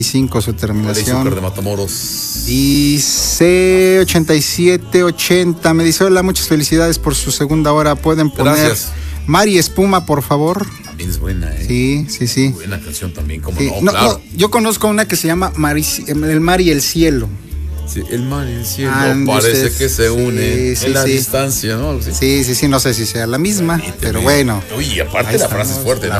5 su terminación. Azúcar de Matamoros. Dice 8780. Me dice: hola, muchas felicidades por su segunda hora. Pueden poner Gracias. Mar y Espuma, por favor. También es buena, Sí. Buena canción también, como Sí. no, claro. No, yo conozco una que se llama El Mar y el Cielo. Sí, el mar y el cielo Ande parece usted. que se unen Sí, en la sí. distancia, ¿no? Sí. Sí, no sé si sea la misma, pero bueno. Uy, aparte Ahí la frase es estamos. fuerte, ¿no?